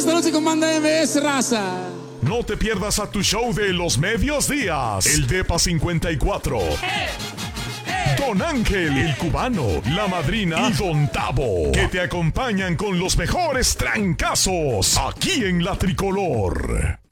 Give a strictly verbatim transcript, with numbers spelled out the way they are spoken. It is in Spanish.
esta noche con Banda M S, raza. No te pierdas a tu show de los medios días, el Depa cincuenta y cuatro. Don Ángel, el cubano, la madrina y Don Tavo, que te acompañan con los mejores trancazos aquí en La Tricolor.